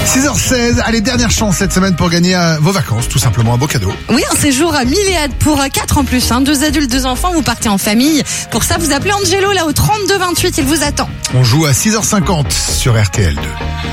6h16, allez, dernière chance cette semaine pour gagner vos vacances, tout simplement un beau cadeau. Oui, un séjour à Milléade pour 4 en plus, 2 adultes, 2 enfants, vous partez en famille. Pour ça, vous appelez Angelo là au 32 28, il vous attend. On joue à 6h50 sur RTL2.